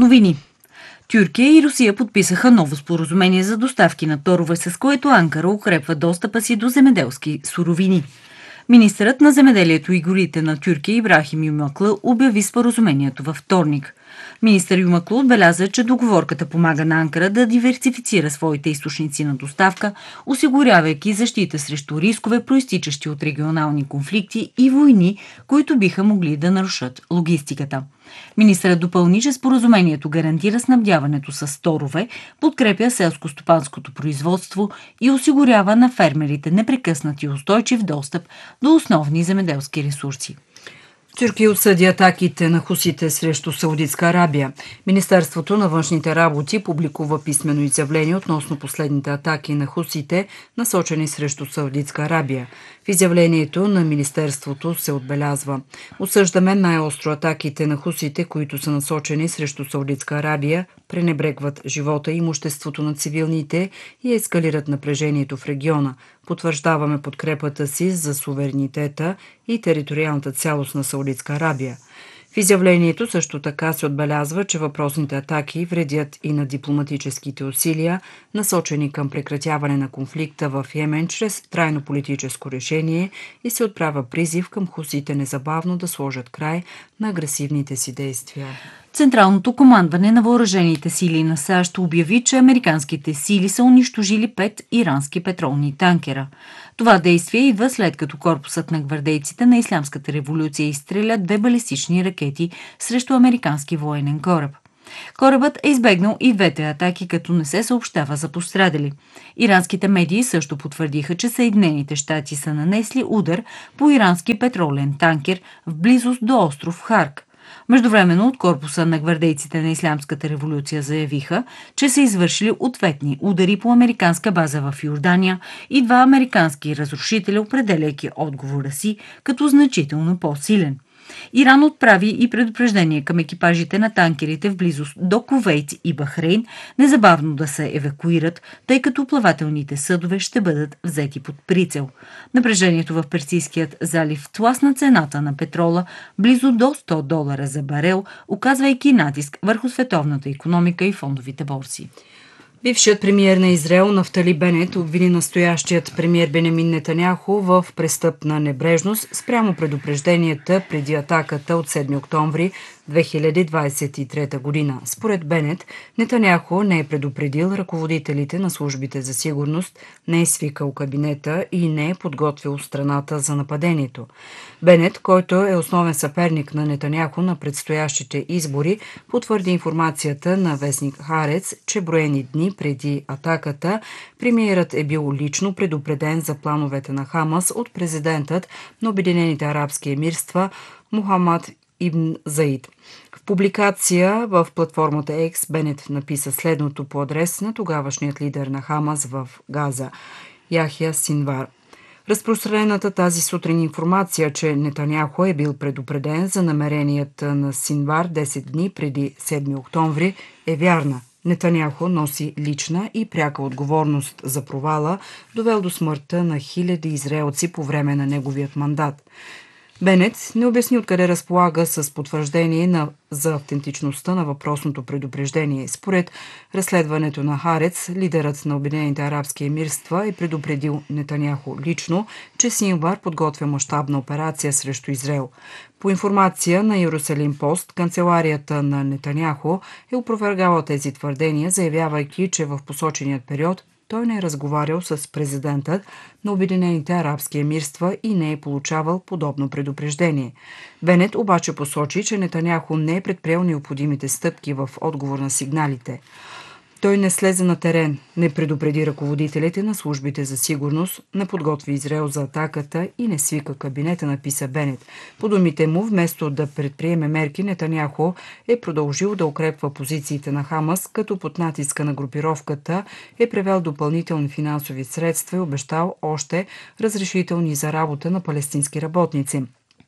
Новини. Тюркия и Русия подписаха ново споразумение за доставки на торове, с което Анкара укрепва достъпа си до земеделски суровини. Министърът на земеделието и горите на Тюркия Ибрахим Юмаклы обяви споразумението във вторник. Министър Юмаклы отбеляза, че договорката помага на Анкара да диверсифицира своите източници на доставка, осигурявайки защита срещу рискове, проистичащи от регионални конфликти и войни, които биха могли да нарушат логистиката. Министърът допълни, че споразумението гарантира снабдяването с торове, подкрепя селско-стопанското производство и осигурява на фермерите непрекъснат и устойчив достъп до основни земеделски ресурси. Тюркия осъди атаките на хусите срещу Саудитска Арабия. Министерството на външните работи публикува писмено изявление относно последните атаки на хусите, насочени срещу Саудитска Арабия. В изявлението на Министерството се отбелязва: осъждаме най-остро атаките на хусите, които са насочени срещу Саудитска Арабия, пренебрегват живота и имуществото на цивилните и ескалират напрежението в региона. Потвърждаваме подкрепата си за суверенитета и териториалната цялост на Саудитска Арабия. В изявлението също така се отбелязва, че въпросните атаки вредят и на дипломатическите усилия, насочени към прекратяване на конфликта в Йемен чрез трайно политическо решение, и се отправя призив към хусите незабавно да сложат край на агресивните си действия. Централното командване на въоръжените сили на САЩ обяви, че американските сили са унищожили 5 ирански петролни танкера. Това действие идва след като корпусът на гвардейците на Ислямската революция изстреля 2 балистични ракети срещу американски военен кораб. Корабът е избегнал и двете атаки, като не се съобщава за пострадали. Иранските медии също потвърдиха, че Съединените щати са нанесли удар по ирански петролен танкер в близост до остров Харк. Междувременно от корпуса на гвардейците на Ислямската революция заявиха, че са извършили ответни удари по американска база в Йордания и 2 американски разрушителя, определяйки отговора си като значително по-силен. Иран отправи и предупреждение към екипажите на танкерите в близост до Кувейт и Бахрейн незабавно да се евакуират, тъй като плавателните съдове ще бъдат взети под прицел. Напрежението в Персийският залив тласна цената на петрола близо до $100 за барел, оказвайки натиск върху световната икономика и фондовите борси. Бившият премиер на Израел Нафтали Бенет обвини настоящият премиер Бенямин Нетаняху в престъпна небрежност спрямо предупрежденията преди атаката от 7 октомври 2023 година. Според Бенет, Нетаняху не е предупредил ръководителите на службите за сигурност, не е свикал кабинета и не е подготвил страната за нападението. Бенет, който е основен съперник на Нетаняху на предстоящите избори, потвърди информацията на вестник Харец, че броени дни преди атаката премиерът е бил лично предупреден за плановете на Хамас от президентът на Обединените арабски емирства Мохамад Ибн Заид. В публикация в платформата X Бенет написа следното по адрес на тогавашният лидер на Хамас в Газа Яхя Синвар. Разпространената тази сутрин информация, че Нетаняху е бил предупреден за намеренията на Синвар 10 дни преди 7 октомври е вярна. Нетаняху носи лична и пряка отговорност за провала, довел до смъртта на хиляди израелци по време на неговият мандат. Бенет не обясни откъде разполага с потвърждение за автентичността на въпросното предупреждение. Според разследването на Харец, лидерът на Обединените арабски емирства е предупредил Нетаняху лично, че Синвар подготвя мащабна операция срещу Израел. По информация на Иерусалим Пост, канцеларията на Нетаняху е опровергала тези твърдения, заявявайки, че в посоченият период той не е разговарял с президентът на Обединените арабски емирства и не е получавал подобно предупреждение. Бенет обаче посочи, че Нетаняху не е предприел необходимите стъпки в отговор на сигналите. Той не слезе на терен, не предупреди ръководителите на службите за сигурност, не подготви Израел за атаката и не свика кабинета, написа Бенет. По думите му, вместо да предприеме мерки, Нетаняху е продължил да укрепва позициите на Хамас, като под натиска на групировката е превел допълнителни финансови средства и обещал още разрешителни за работа на палестински работници.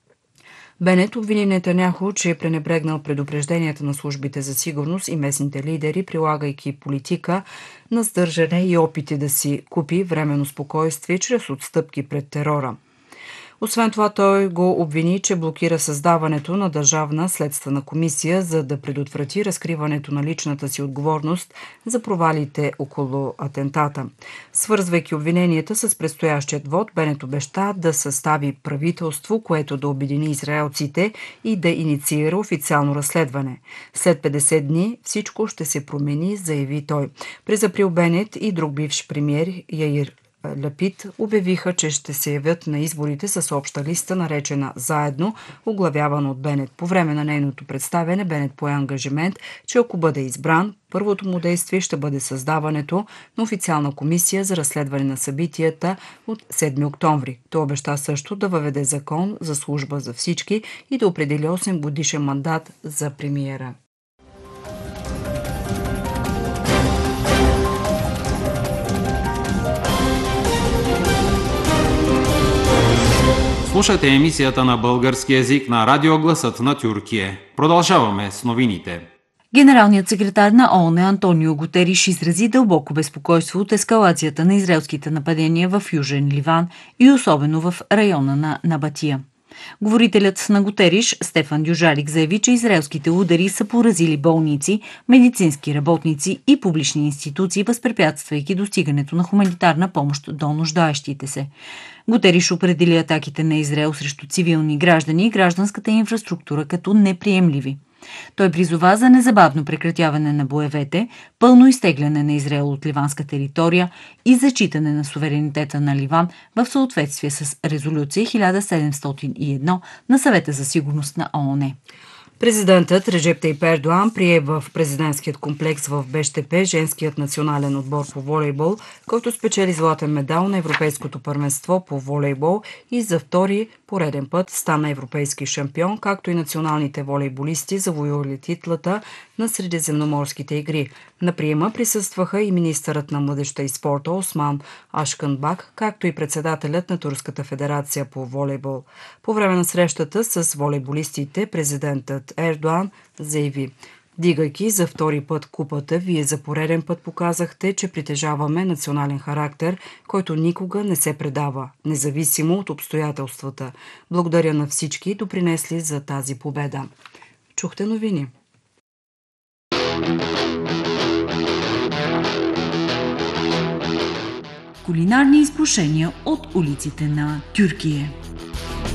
Бенет обвини Нетаняху, че е пренебрегнал предупрежденията на службите за сигурност и местните лидери, прилагайки политика на сдържане и опити да си купи временно спокойствие чрез отстъпки пред терора. Освен това, той го обвини, че блокира създаването на държавна следствена комисия, за да предотврати разкриването на личната си отговорност за провалите около атентата. Свързвайки обвиненията с предстоящият вод, Бенет обеща да състави правителство, което да обедини израелците и да инициира официално разследване. След 50 дни всичко ще се промени, заяви той. През април Бенет и друг бивш премиер Яир Лапид обявиха, че ще се явят на изборите с обща листа, наречена «Заедно», оглавявана от Бенет. По време на нейното представяне Бенет пое ангажимент, че ако бъде избран, първото му действие ще бъде създаването на официална комисия за разследване на събитията от 7 октомври. Той обеща също да въведе закон за служба за всички и да определи 8 годишен мандат за премиера. Слушате емисията на български език на Радио Гласът на Тюркия. Продължаваме с новините. Генералният секретар на ООН Антонио Гутериш изрази дълбоко безпокойство от ескалацията на израелските нападения в Южен Ливан и особено в района на Набатия. Говорителят на Гутериш Стефан Дюжарик заяви, че израелските удари са поразили болници, медицински работници и публични институции, възпрепятствайки достигането на хуманитарна помощ до нуждаещите се. Гутериш определи атаките на Израел срещу цивилни граждани и гражданската инфраструктура като неприемливи. Той призова за незабавно прекратяване на боевете, пълно изтегляне на Израел от ливанска територия и зачитане на суверенитета на Ливан в съответствие с резолюция 1701 на Съвета за сигурност на ООН. Президентът Реджеп Тайип Ердоан прие в президентският комплекс в Бещепе женският национален отбор по волейбол, който спечели златен медал на Европейското първенство по волейбол и за втори пореден път стана европейски шампион, както и националните волейболисти завоювали титлата на Средиземноморските игри. На приема присъстваха и министърът на младежта и спорта Осман Ашканбак, както и председателят на Турската федерация по волейбол. По време на срещата с волейболистите президентът Ердоан заяви: "Дигайки за втори път купата, вие за пореден път показахте, че притежаваме национален характер, който никога не се предава, независимо от обстоятелствата. Благодаря на всички, допринесли за тази победа." Чухте новини. Кулинарни изкушения от улиците на Тюркия.